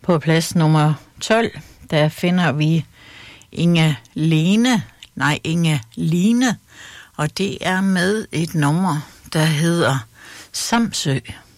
På plads nummer 12, der finder vi Inge Line, og det er med et nummer, der hedder Samsø.